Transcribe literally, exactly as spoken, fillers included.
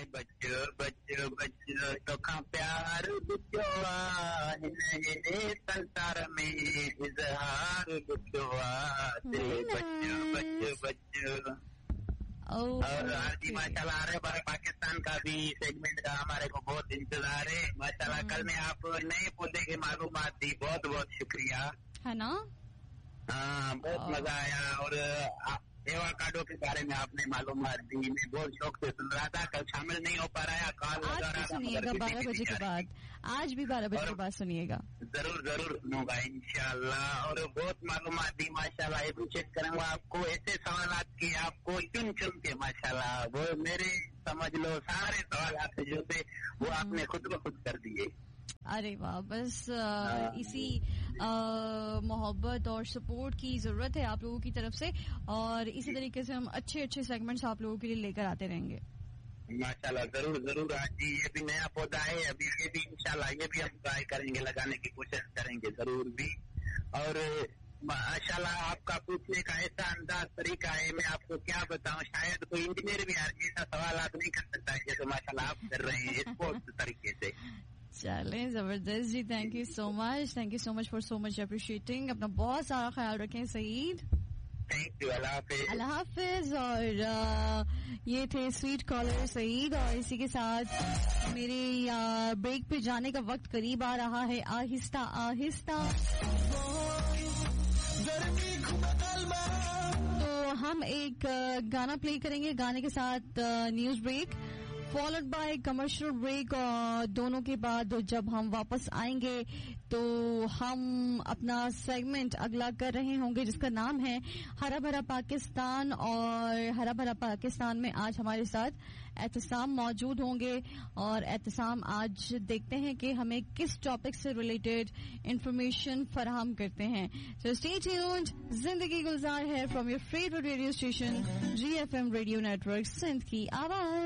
बच्चो बच्चो बच्चो तोखां प्यार ॾुखियो आहे हिन संसार में इज़हार ॾुखियो आहे बच्चो बच्चो बच्चो। और जी माशाल्लाह आ रहे बार पाकिस्तान का भी सेगमेंट का हमारे को बहुत इंतजार है माशाल्लाह। कल में आप नए पौधे की मालूमात दी, बहुत बहुत शुक्रिया, है ना। हाँ बहुत मजा आया। और एवोकाडो के बारे में आपने मालूमात दी, मैं बहुत शौक से सुन रहा था, कल शामिल नहीं हो पा रहा है, कॉल लगा रहा था। सुनिएगा बारह बजे के बाद, आज भी बारह बजे के बाद सुनिएगा। जरूर जरूर सुनूंगा इंशाल्लाह। और बहुत मालूमात दी माशाल्लाह, अप्रिशिएट करूंगा आपको, ऐसे सवाल की आपको चुन चुन के माशाल्लाह, वो मेरे समझ लो सारे सवाल जो थे वो आपने खुद ब खुद कर दिए। अरे वाह, बस आ, इसी मोहब्बत और सपोर्ट की जरूरत है आप लोगों की तरफ से, और इसी तरीके से हम अच्छे अच्छे सेगमेंट्स आप लोगों के लिए लेकर आते रहेंगे माशाल्लाह। जरूर जरूर आज जी, ये भी नया पौधा है, अभी ये भी इंशाल्लाह ये भी हम ट्राई करेंगे, लगाने की कोशिश करेंगे जरूर भी। और माशाल्लाह आपका पूछने का ऐसा अंदाज तरीका है, मैं आपको क्या बताऊं, शायद कोई इंजीनियर भी ऐसा सवाल आप नहीं कर सकता है जैसे माशाल्लाह आप कर रहे हैं स्पोर्ट्स तरीके से। चलें, जबरदस्त जी, thank you so much, thank you so much for so much appreciating. अपना बहुत सारा ख्याल रखें सईद। थैंक यू, अल्लाह हाफिज। अल्लाह हाफिज। और आ, ये थे स्वीट कॉलर सईद, और इसी के साथ मेरे ब्रेक पे जाने का वक्त करीब आ रहा है, आहिस्ता आहिस्ता। तो हम एक गाना प्ले करेंगे, गाने के साथ news break followed by commercial break, और दोनों के बाद जब हम वापस आएंगे तो हम अपना सेगमेंट अगला कर रहे होंगे जिसका नाम है हरा भरा पाकिस्तान। और हरा भरा पाकिस्तान में आज हमारे साथ एहतसाम मौजूद होंगे, और एहतसाम आज देखते हैं कि हमें किस टॉपिक से रिलेटेड इंफॉर्मेशन फराहम करते हैं। सो स्टे ट्यून्ड, जिंदगी गुलजार है from your favourite radio station ji F M radio network Sindh की आवाज।